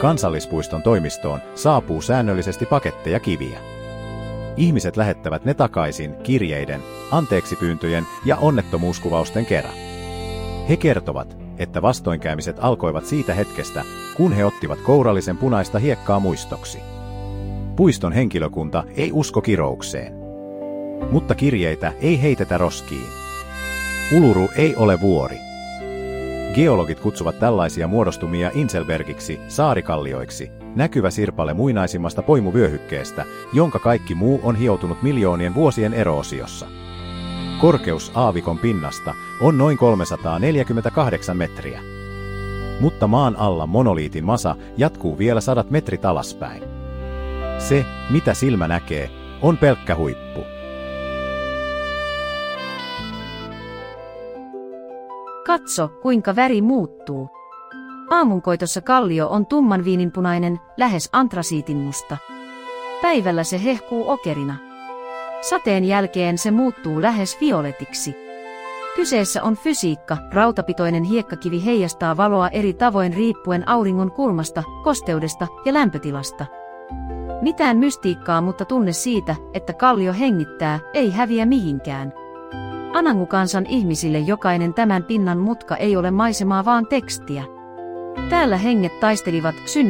Kansallispuiston toimistoon saapuu säännöllisesti paketteja kiviä. Ihmiset lähettävät ne takaisin kirjeiden, anteeksipyyntöjen ja onnettomuuskuvausten kera. He kertovat, että vastoinkäymiset alkoivat siitä hetkestä, kun he ottivat kourallisen punaista hiekkaa muistoksi. Puiston henkilökunta ei usko kiroukseen. Mutta kirjeitä ei heitetä roskiin. Uluru ei ole vuori. Geologit kutsuvat tällaisia muodostumia Inselbergiksi, saarikallioiksi, näkyvä sirpale muinaisimmasta poimuvyöhykkeestä, jonka kaikki muu on hioutunut miljoonien vuosien eroosiossa. Korkeus aavikon pinnasta on noin 348 metriä. Mutta maan alla monoliitin masa jatkuu vielä 100 metrit alaspäin. Se, mitä silmä näkee, on pelkkä huippu. Katso, kuinka väri muuttuu. Aamunkoitossa kallio on tumman viininpunainen, lähes antrasiitinmusta. Päivällä se hehkuu okerina. Sateen jälkeen se muuttuu lähes violetiksi. Kyseessä on fysiikka, rautapitoinen hiekkakivi heijastaa valoa eri tavoin riippuen auringon kulmasta, kosteudesta ja lämpötilasta. Mitään mystiikkaa, mutta tunne siitä, että kallio hengittää, ei häviä mihinkään. Anangu-kansan ihmisille jokainen tämän pinnan mutka ei ole maisemaa vaan tekstiä. Täällä henget taistelivat